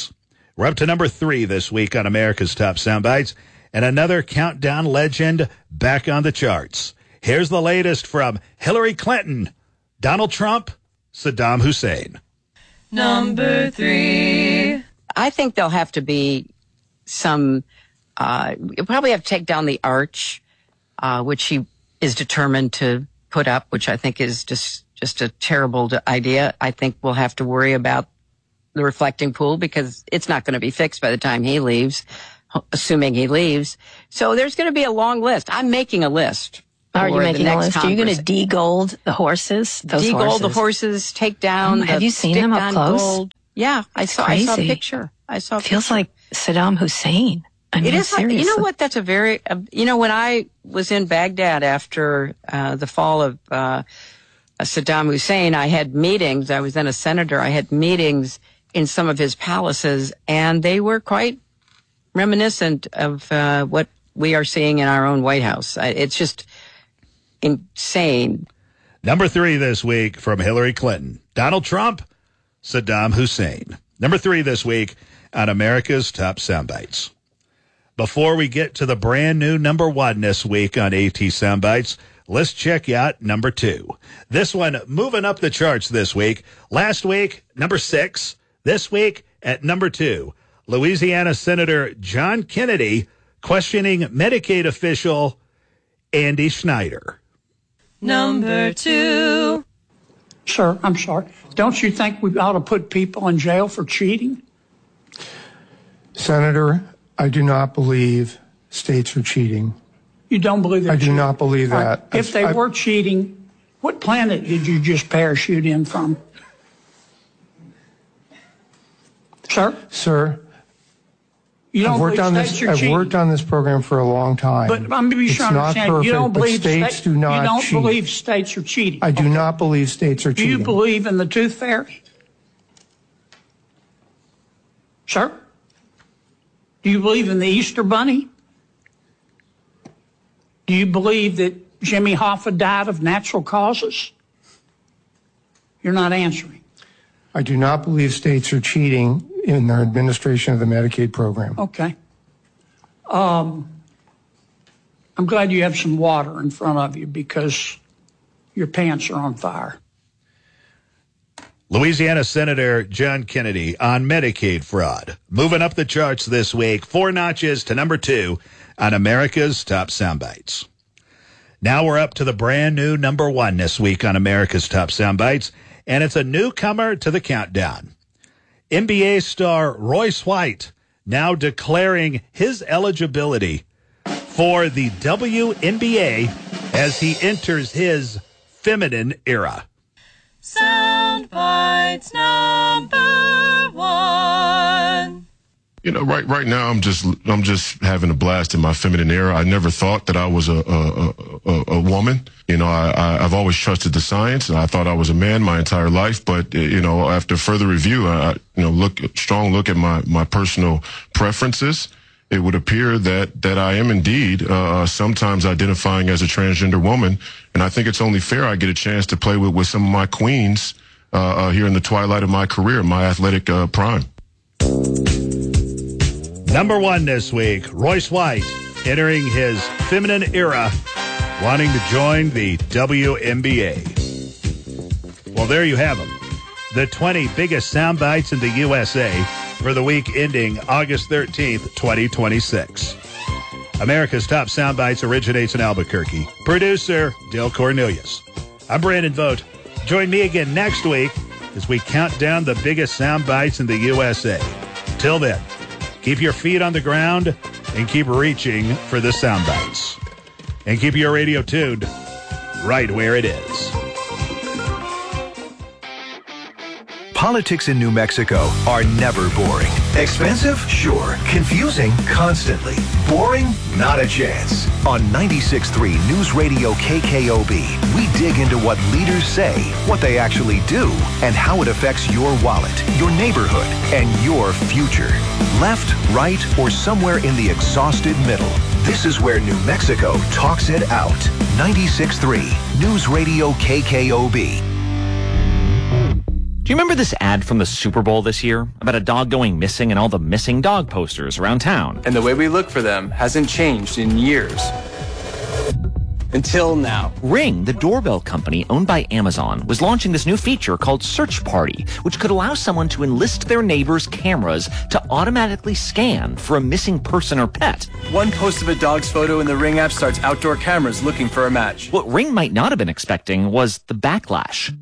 We're up to number 3 this week on America's Top Soundbites, and another countdown legend back on the charts. Here's the latest from Hillary Clinton, Donald Trump, Saddam Hussein. Number 3. I think there'll have to be some, you'll probably have to take down the arch, which he is determined to put up, which I think is just a terrible idea. I think we'll have to worry about the reflecting pool because it's not going to be fixed by the time he leaves, assuming he leaves. So there's going to be a long list. I'm making a list. Are you making a list? Are you going to de-gold the horses? De-gold the horses, take down have you seen them up close? Gold. Yeah, I saw a picture. Feels like Saddam Hussein. I mean, it is. seriously. You know what? That's a very, when I was in Baghdad after the fall of Saddam Hussein, I had meetings. I was then a senator. I had meetings in some of his palaces, and they were quite reminiscent of what we are seeing in our own White House. It's just insane. Number 3 this week from Hillary Clinton, Donald Trump, Saddam Hussein. Number 3 this week on America's Top Soundbites. Before we get to the brand new number 1 this week on AT Soundbites, let's check out number 2. This one moving up the charts this week. Last week, number 6. This week at number 2, Louisiana Senator John Kennedy questioning Medicaid official Andy Schneider. Number 2. Sir, I'm sorry. Don't you think we ought to put people in jail for cheating? Senator, I do not believe states are cheating. You don't believe that? I do not believe that. If they were cheating, what planet did you just parachute in from? Sir? Sir, you don't I've worked believe on states this. are I've cheating? worked on this program for a long time. But I'm be sure it's to not understand. perfect, You don't but believe states do not You don't cheat. believe states are cheating. I do not believe states are Do cheating. you believe in the tooth fairy? Sir? Do you believe in the Easter Bunny? Do you believe that Jimmy Hoffa died of natural causes? You're not answering. I do not believe states are cheating in their administration of the Medicaid program. Okay. I'm glad you have some water in front of you because your pants are on fire. Louisiana Senator John Kennedy on Medicaid fraud. Moving up the charts this week, 4 notches to number 2 on America's Top Soundbites. Now we're up to the brand new number 1 this week on America's Top Soundbites, and it's a newcomer to the countdown. NBA star Royce White now declaring his eligibility for the WNBA as he enters his feminine era. Soundbites number 1. You know, right now I'm just having a blast in my feminine era. I never thought that I was a woman. You know, I've always trusted the science, and I thought I was a man my entire life. But you know, after further review, strong look at my personal preferences, it would appear that I am indeed sometimes identifying as a transgender woman, and I think it's only fair I get a chance to play with some of my queens here in the twilight of my career, my athletic prime. Number 1 this week, Royce White entering his feminine era, wanting to join the WNBA. Well, there you have them. The 20 biggest sound bites in the USA for the week ending August 13th, 2026. America's Top Sound Bites originates in Albuquerque. Producer, Dale Cornelius. I'm Brandon Vogt. Join me again next week as we count down the biggest sound bites in the USA. Till then, keep your feet on the ground and keep reaching for the sound bites. And keep your radio tuned right where it is. Politics in New Mexico are never boring. Expensive? Sure. Confusing? Constantly. Boring? Not a chance. On 96.3 News Radio KKOB, we dig into what leaders say, what they actually do, and how it affects your wallet, your neighborhood, and your future. Left, right, or somewhere in the exhausted middle. This is where New Mexico talks it out. 96.3 News Radio KKOB. Do you remember this ad from the Super Bowl this year about a dog going missing and all the missing dog posters around town? And the way we look for them hasn't changed in years. Until now. Ring, the doorbell company owned by Amazon, was launching this new feature called Search Party, which could allow someone to enlist their neighbor's cameras to automatically scan for a missing person or pet. One post of a dog's photo in the Ring app starts outdoor cameras looking for a match. What Ring might not have been expecting was the backlash.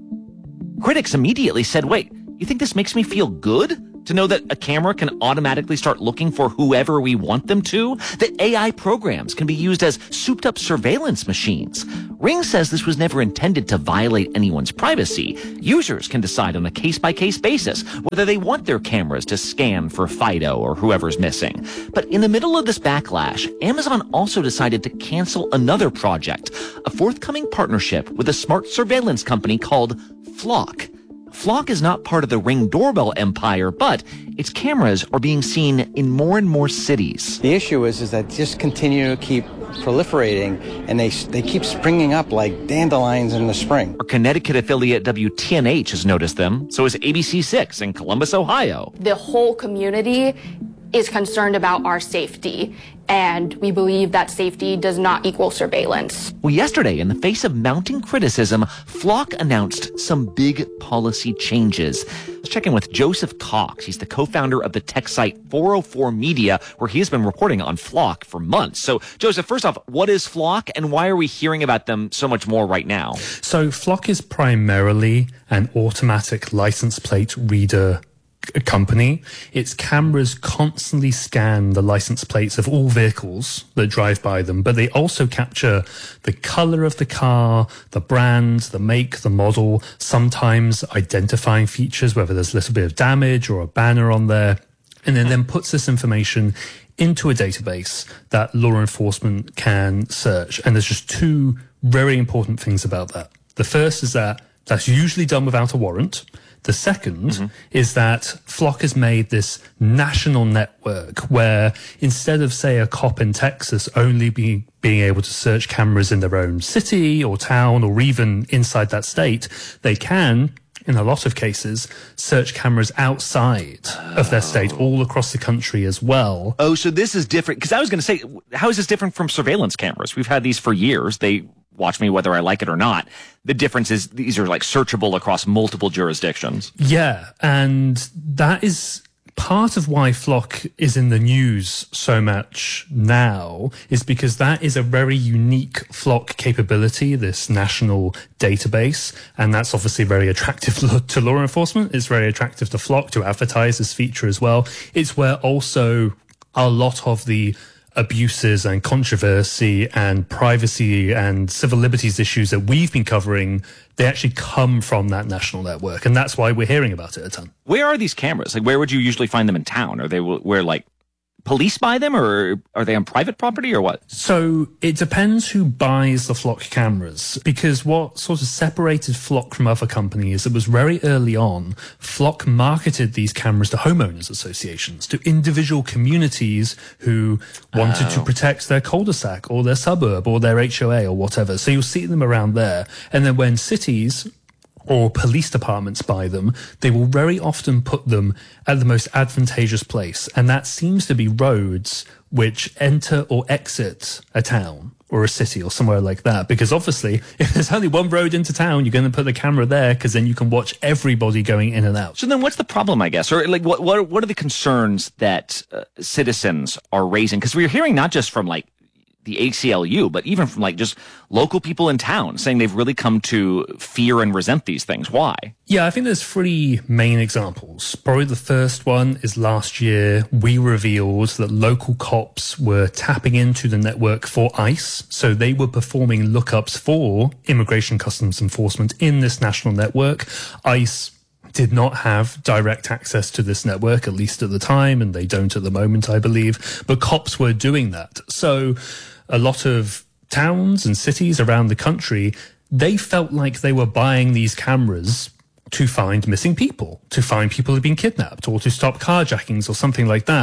Critics immediately said, wait, you think this makes me feel good? To know that a camera can automatically start looking for whoever we want them to? That AI programs can be used as souped-up surveillance machines? Ring says this was never intended to violate anyone's privacy. Users can decide on a case-by-case basis whether they want their cameras to scan for Fido or whoever's missing. But in the middle of this backlash, Amazon also decided to cancel another project, a forthcoming partnership with a smart surveillance company called Flock. Flock is not part of the Ring doorbell empire, but its cameras are being seen in more and more cities. The issue is that just continue to keep proliferating, and they keep springing up like dandelions in the spring. Our Connecticut affiliate WTNH has noticed them, so has ABC6 in Columbus, Ohio. The whole community is concerned about our safety, and we believe that safety does not equal surveillance. Well, yesterday, in the face of mounting criticism, Flock announced some big policy changes. Let's check in with Joseph Cox. He's the co-founder of the tech site 404 Media, where he has been reporting on Flock for months. So, Joseph, first off, what is Flock, and why are we hearing about them so much more right now? So, Flock is primarily an automatic license plate reader company. Its cameras constantly scan the license plates of all vehicles that drive by them, but they also capture the color of the car, the brand, the make, the model, sometimes identifying features, whether there's a little bit of damage or a banner on there, and then puts this information into a database that law enforcement can search. And there's just two very important things about that. The first is that that's usually done without a warrant. The second is that Flock has made this national network where instead of, say, a cop in Texas only being able to search cameras in their own city or town or even inside that state, they can, in a lot of cases, search cameras outside of their state all across the country as well. Oh, so this is different. Because I was going to say, how is this different from surveillance cameras? We've had these for years. They watch me whether I like it or not. The difference is these are like searchable across multiple jurisdictions. Yeah, and that is part of why Flock is in the news so much now, is because that is a very unique Flock capability, this national database, and that's obviously very attractive to law enforcement. It's very attractive to Flock to advertise this feature as well. It's where also a lot of the abuses and controversy and privacy and civil liberties issues that we've been covering, they actually come from that national network. And that's why we're hearing about it a ton. Where are these cameras? Like, where would you usually find them in town? Are they where, like, police buy them, or are they on private property, or what? So it depends who buys the Flock cameras, because what sort of separated Flock from other companies, it was very early on, Flock marketed these cameras to homeowners associations, to individual communities who wanted to protect their cul-de-sac or their suburb or their HOA or whatever. So you'll see them around there. And then when cities or police departments buy them, they will very often put them at the most advantageous place. And that seems to be roads which enter or exit a town or a city or somewhere like that. Because obviously, if there's only one road into town, you're going to put the camera there because then you can watch everybody going in and out. So then what's the problem, I guess? Or like, what are the concerns that citizens are raising? Because we're hearing not just from like the ACLU, but even from like just local people in town saying they've really come to fear and resent these things. Why? Yeah, I think there's three main examples. Probably the first one is last year we revealed that local cops were tapping into the network for ICE. So they were performing lookups for Immigration Customs Enforcement in this national network. ICE did not have direct access to this network, at least at the time, and they don't at the moment, I believe. But cops were doing that. So a lot of towns and cities around the country, they felt like they were buying these cameras to find missing people, to find people who've been kidnapped, or to stop carjackings or something like that.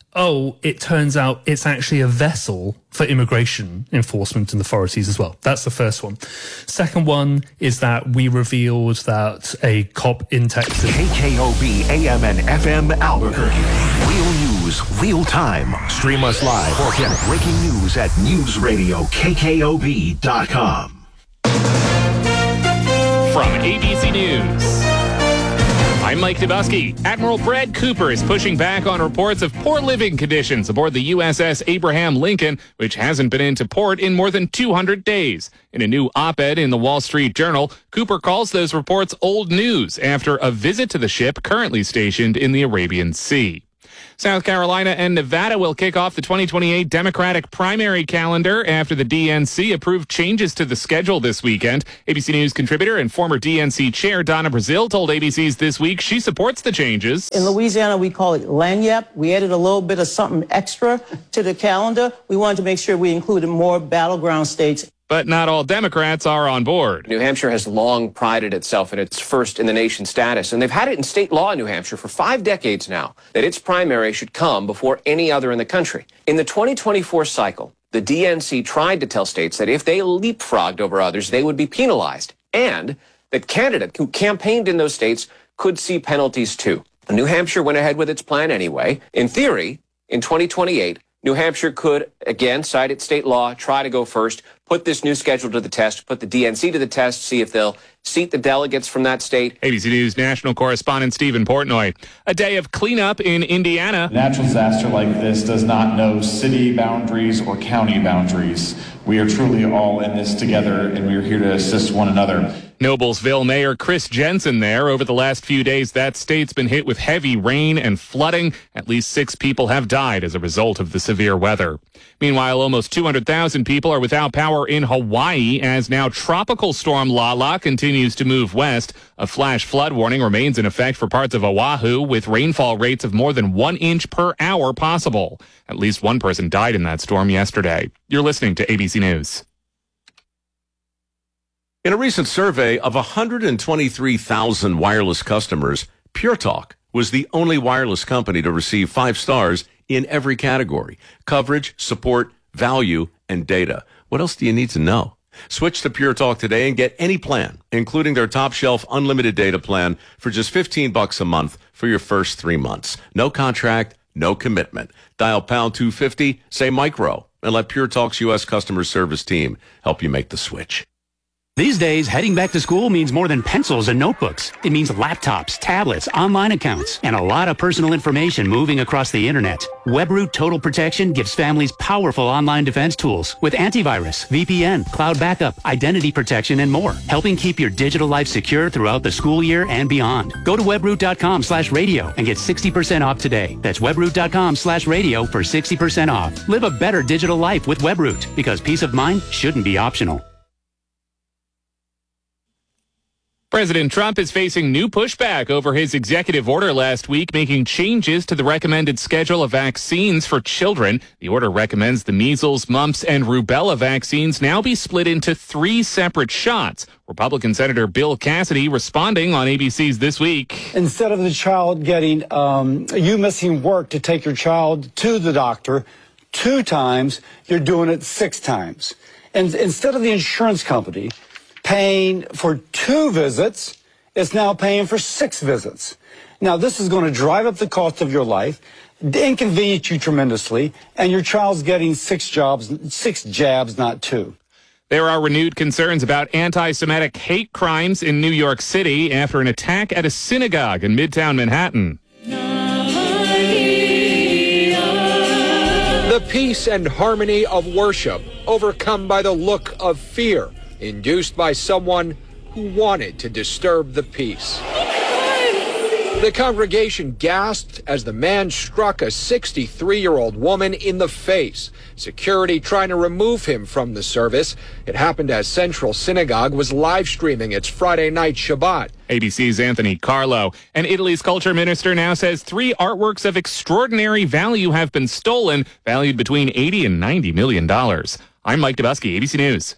oh, it turns out it's actually a vessel for immigration enforcement and authorities as well. That's the first one. Second one is that we revealed that a cop in Texas... KKOB AM and FM Albuquerque. Real news, real time. Stream us live or get breaking news at newsradiokkob.com. From ABC News, I'm Mike Dubusky. Admiral Brad Cooper is pushing back on reports of poor living conditions aboard the USS Abraham Lincoln, which hasn't been into port in more than 200 days. In a new op-ed in the Wall Street Journal, Cooper calls those reports old news after a visit to the ship currently stationed in the Arabian Sea. South Carolina and Nevada will kick off the 2028 Democratic primary calendar after the DNC approved changes to the schedule this weekend. ABC News contributor and former DNC chair Donna Brazile told ABC's This Week she supports the changes. In Louisiana, we call it lagniappe. We added a little bit of something extra to the calendar. We wanted to make sure we included more battleground states. But not all Democrats are on board. New Hampshire has long prided itself in its first in the nation status, and they've had it in state law in New Hampshire for 5 decades now, that its primary should come before any other in the country. In the 2024 cycle, the DNC tried to tell states that if they leapfrogged over others, they would be penalized, and that candidates who campaigned in those states could see penalties too. New Hampshire went ahead with its plan anyway. In theory, in 2028, New Hampshire could, again, cite its state law, try to go first, put this new schedule to the test, put the DNC to the test, see if they'll seat the delegates from that state. ABC News national correspondent Stephen Portnoy. A day of cleanup in Indiana. A natural disaster like this does not know city boundaries or county boundaries. We are truly all in this together, and we are here to assist one another. Noblesville Mayor Chris Jensen there. Over the last few days, that state's been hit with heavy rain and flooding. At least 6 people have died as a result of the severe weather. Meanwhile, almost 200,000 people are without power in Hawaii as now Tropical Storm Lala continues to move west. A flash flood warning remains in effect for parts of Oahu, with rainfall rates of more than 1 inch per hour possible. At least 1 person died in that storm yesterday. You're listening to ABC News. In a recent survey of 123,000 wireless customers, Pure Talk was the only wireless company to receive 5 stars in every category: coverage, support, value, and data. What else do you need to know? Switch to Pure Talk today and get any plan, including their top shelf unlimited data plan, for just $15 a month for your first 3 months. No contract, no commitment. Dial pound 250, say micro, and let Pure Talk's U.S. customer service team help you make the switch. These days, heading back to school means more than pencils and notebooks. It means laptops, tablets, online accounts, and a lot of personal information moving across the internet. WebRoot Total Protection gives families powerful online defense tools with antivirus, VPN, cloud backup, identity protection, and more, helping keep your digital life secure throughout the school year and beyond. Go to webroot.com/radio and get 60% off today. That's webroot.com/radio for 60% off. Live a better digital life with WebRoot, because peace of mind shouldn't be optional. President Trump is facing new pushback over his executive order last week making changes to the recommended schedule of vaccines for children. The order recommends the measles, mumps, and rubella vaccines now be split into 3 separate shots. Republican Senator Bill Cassidy responding on ABC's This Week. Instead of the child getting, you missing work to take your child to the doctor 2 times, you're doing it 6 times. And instead of the insurance company paying for 2 visits, it's now paying for 6 visits. Now, this is going to drive up the cost of your life, inconvenience you tremendously, and your child's getting 6 jabs, not 2. There are renewed concerns about anti-Semitic hate crimes in New York City after an attack at a synagogue in Midtown Manhattan. The peace and harmony of worship overcome by the look of fear induced by someone who wanted to disturb the peace. The congregation gasped as the man struck a 63-year-old woman in the face. Security trying to remove him from the service. It happened as Central Synagogue was live streaming its Friday night Shabbat. ABC's Anthony Carlo. And Italy's culture minister now says 3 artworks of extraordinary value have been stolen, valued between $80 and $90 million. I'm Mike Dubusky, ABC News.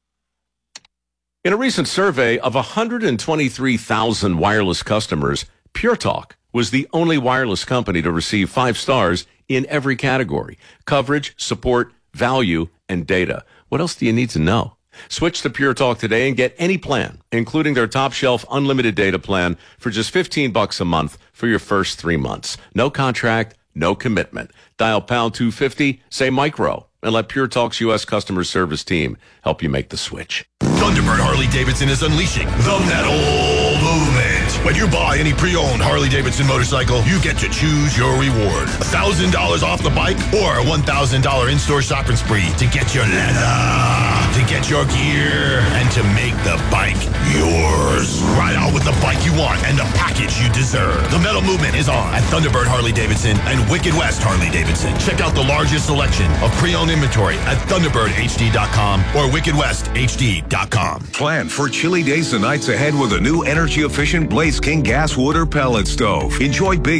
In a recent survey of 123,000 wireless customers, Pure Talk was the only wireless company to receive 5 stars in every category: coverage, support, value, and data. What else do you need to know? Switch to Pure Talk today and get any plan, including their top shelf unlimited data plan, for just $15 a month for your first 3 months. No contract, no commitment. Dial pound 250, say micro, and let Pure Talk's U.S. customer service team help you make the switch. Thunderbird Harley-Davidson is unleashing the metal movement. When you buy any pre-owned Harley-Davidson motorcycle, you get to choose your reward. $1,000 off the bike or a $1,000 in-store shopping spree to get your leather, to get your gear, and to make the bike yours. Ride out with the bike you want and the package you deserve. The metal movement is on at Thunderbird Harley-Davidson and Wicked West Harley-Davidson. Check out the largest selection of pre-owned inventory at ThunderbirdHD.com or WickedWestHD.com. Plan for chilly days and nights ahead with a new energy-efficient Blaze King gas wood or pellet stove. Enjoy big